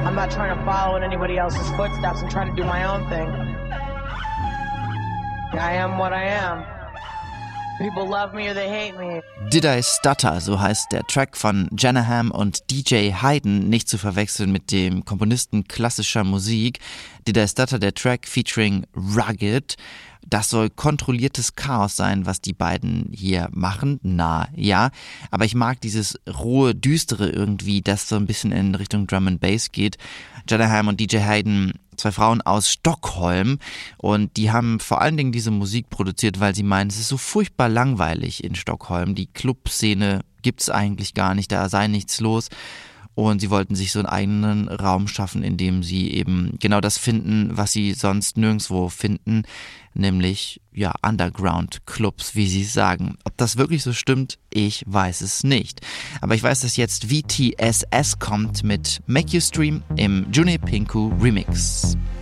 I'm not trying to follow in anybody else's footsteps. I'm trying to do my own thing. I am what I am. People love me or they hate me. Did I Stutter, so heißt der Track von Janaham und DJ Hayden, nicht zu verwechseln mit dem Komponisten klassischer Musik. Did I Stutter, der Track featuring Rugged. Das soll kontrolliertes Chaos sein, was die beiden hier machen. Na ja, aber ich mag dieses rohe, düstere irgendwie, das so ein bisschen in Richtung Drum and Bass geht. Janaham und DJ Hayden, 2 Frauen aus Stockholm, und die haben vor allen Dingen diese Musik produziert, weil sie meinen, es ist so furchtbar langweilig in Stockholm. Die Clubszene gibt's eigentlich gar nicht, da sei nichts los. Und sie wollten sich so einen eigenen Raum schaffen, in dem sie eben genau das finden, was sie sonst nirgendwo finden, nämlich ja Underground-Clubs, wie sie sagen. Ob das wirklich so stimmt, ich weiß es nicht. Aber ich weiß, dass jetzt VTSS kommt mit Make You Stream im Juni Pinku Remix.